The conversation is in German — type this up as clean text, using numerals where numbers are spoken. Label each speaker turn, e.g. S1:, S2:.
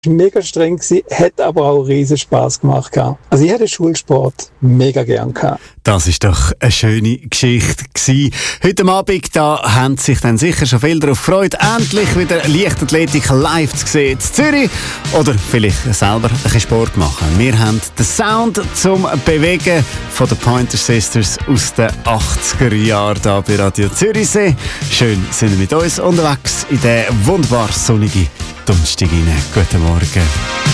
S1: war mega streng gewesen, hat aber auch riesen Spass gemacht. Also ich hatte den Schulsport mega gern gehabt.
S2: Das ist doch eine schöne Geschichte gewesen. Heute Abend, da haben sich dann sicher schon viele darauf gefreut, endlich wieder Leichtathletik live zu sehen in Zürich. Oder vielleicht selber ein bisschen Sport machen. Wir haben den Sound zum Bewegen von den Pointer Sisters aus den 80er Jahren hier bei Radio Zürichsee. Schön sind wir mit uns unterwegs in den wunderbar sonnigen Donnerstag. Guten Morgen.